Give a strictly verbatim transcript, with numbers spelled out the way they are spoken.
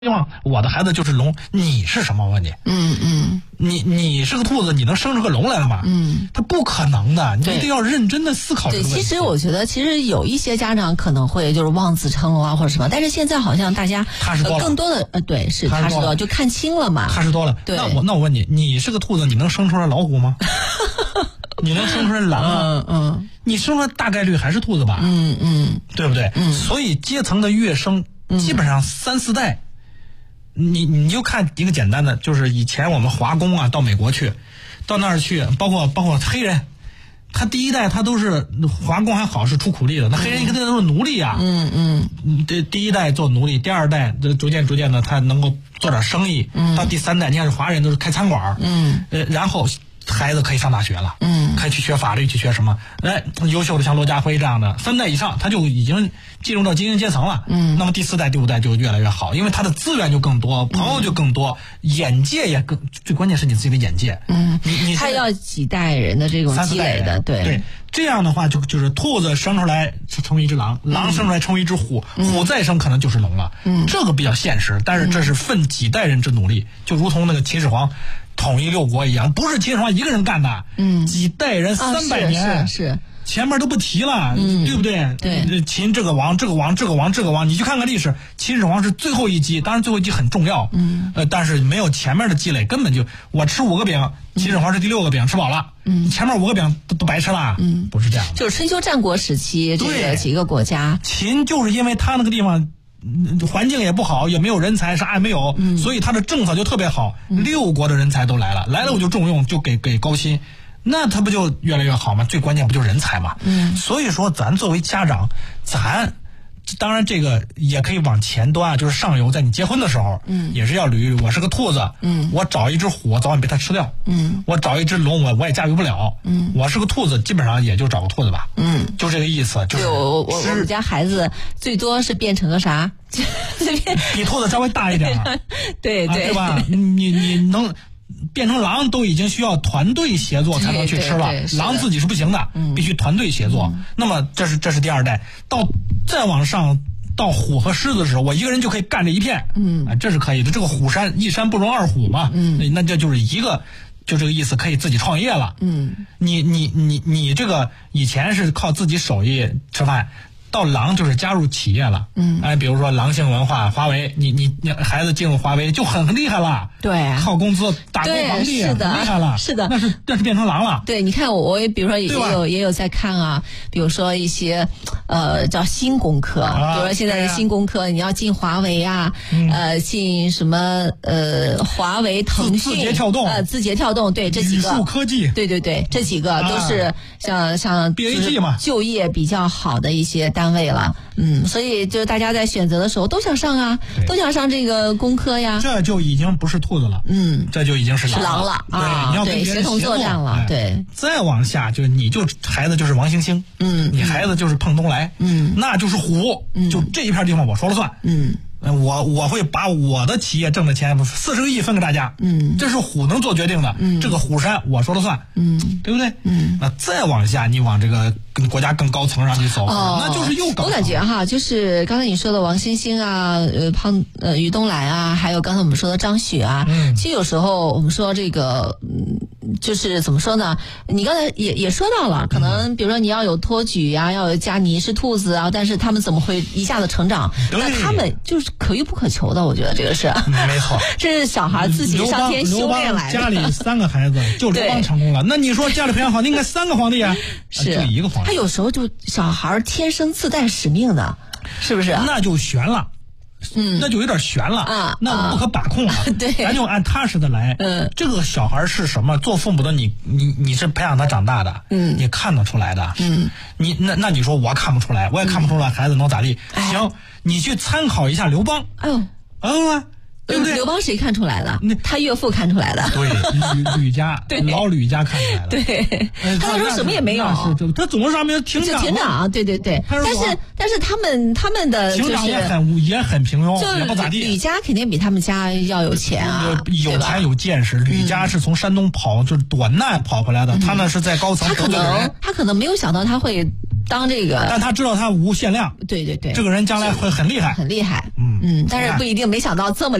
希望我的孩子就是龙，你是什么？我问你， 嗯嗯， 你你是个兔子，你能生出个龙来吗？ 嗯， 他不可能的，你一定要认真的思考这个问题。 对，其实我觉得，其实有一些家长可能会就是望子成龙啊，或者什么，但是现在好像大家踏实多了， 呃、更多的呃，对，是踏实多了，就看清了嘛， 踏实多了。 对， 那我那我问你，你是个兔子，你能生出来老虎吗？你能生出来狼吗？ 嗯嗯， 你生出来大概率还是兔子吧？ 嗯嗯， 对不对？ 嗯， 所以阶层的跃升，基本上三四代。你你就看一个简单的，就是以前我们华工啊，到美国去，到那儿去，包括包括黑人，他第一代他都是华工还好是出苦力的，那黑人一个代都是奴隶啊。 嗯嗯， 这第一代做奴隶，第二代逐渐逐渐的他能够做点生意，嗯，到第三代你看是华人都是开餐馆，嗯，呃，然后孩子可以上大学了，嗯，可以去学法律，去学什么？哎，优秀的像罗家辉这样的，三代以上他就已经进入到精英阶层了，嗯，那么第四代、第五代就越来越好，因为他的资源就更多，朋友就更多，嗯、眼界也更，最关键是你自己的眼界， 嗯， 你你他要几代人的这种积累的，对对，这样的话就就是兔子生出来成为一只狼，狼生出来成为一只虎，嗯、虎再生可能就是龙了，嗯，这个比较现实，但是这是奋几代人之努力，就如同那个秦始皇统一六国一样，不是秦始皇一个人干的，嗯，几代人三百年， 啊、是, 是, 是前面都不提了，嗯、对不对？ 对， 秦这个王，这个王，这个王，这个王，你去看看历史，秦始皇是最后一击，当然最后一击很重要，嗯，呃，但是没有前面的积累，根本就我吃五个饼，秦始皇是第六个饼，吃饱了，嗯，前面五个饼都都白吃了，嗯，不是这样的。 就是春秋战国时期这个几个国家， 秦就是因为他那个地方。环境也不好，也没有人才，啥也没有，嗯、所以他的政策就特别好，嗯、六国的人才都来了，来了我就重用，就给给高薪，那他不就越来越好吗？最关键不就是人才吗？嗯，所以说咱作为家长，咱当然这个也可以往前端，就是上游，在你结婚的时候，嗯，也是要捋，我是个兔子，嗯，我找一只虎，早晚被它吃掉，嗯，我找一只龙，我我也驾驭不了，嗯，我是个兔子，基本上也就找个兔子吧，嗯，就这个意思，就是我我们家孩子最多是变成个啥？ 比兔子稍微大一点， 对对、啊、 对吧？你你能变成狼都已经需要团队协作才能去吃了，狼自己是不行的，嗯、必须团队协作。嗯、那么这是这是第二代，到再往上到虎和狮子的时候，我一个人就可以干这一片，嗯，啊，这是可以的。这个虎山一山不容二虎嘛，嗯，那这就是一个。就这个意思，可以自己创业了。嗯，你你你你这个以前是靠自己手艺吃饭，到狼就是加入企业了。嗯，哎，比如说狼性文化，华为，你你你孩子进入华为就很厉害了。 对， 靠工资打工皇帝， 是的， 厉害了。 是的， 那是那是变成狼了。 对，你看我我也比如说也有也有在看啊，比如说一些呃叫新工科，啊、比如说现在的新工科，啊、你要进华为啊，嗯、呃进什么呃华为、腾讯、 字节跳动、 呃字节跳动，对这几个。 宇树科技， 对对对，这几个都是像、啊、像 B A G 嘛， 就业比较好的一些单位了。嗯，所以就是大家在选择的时候都想上啊，都想上这个工科呀。 这就已经不是兔子了，嗯，这就已经是狼了， 是狼了对， 啊， 你要跟别人协同作战了，对。 再往下，就你就孩子就是王星星，嗯，你孩子就是碰东来，嗯，那就是虎，嗯，就这一片地方我说了算，嗯。我我会把我的企业挣的钱四十个亿分给大家，嗯，这是虎能做决定的，嗯，这个虎山我说了算，嗯，对不对？嗯，那再往下，你往这个跟国家更高层上去走，哦、那就是又高层。 我感觉哈，就是刚才你说的王星星啊，呃，胖呃于东来啊，还有刚才我们说的张雪啊，嗯，其实有时候我们说这个，嗯，就是怎么说呢？你刚才也也说到了，可能比如说你要有托举呀、啊，要有佳妮是兔子啊，但是他们怎么会一下子成长？那他们就是可遇不可求的，我觉得这个是没错， 这是小孩自己上天修炼来的。 家里三个孩子，就刘邦成功了。那你说家里培养好，应该三个皇帝啊， 是就一个皇帝。 他有时候就小孩天生自带使命的，是不是？ 那就悬了。嗯，那就有点悬了啊，那不可把控了。啊、 对， 咱就按踏实的来。嗯，这个小孩是什么？做父母的你，你你是培养他长大的。嗯，你看得出来的。嗯，你那那你说我看不出来，我也看不出来孩子能咋地？嗯、行，你去参考一下刘邦。哎呦，嗯。对不对？ 刘邦谁看出来了？他岳父看出来的。 对，吕吕家，老吕家看出来的。 对，他那时候什么也没有。 是，他总是上面亭长。 亭长，对对对。但是但是他们他们的亭长也很也很平庸，也不咋地。 吕家肯定比他们家要有钱啊， 有钱有见识。吕家是从山东跑，就是躲难跑回来的。他那是在高层。 他可能他可能没有想到他会当这个， 但他知道他无限量， 对对对， 这个人将来会很厉害， 很厉害， 嗯嗯，但是不一定没想到这么。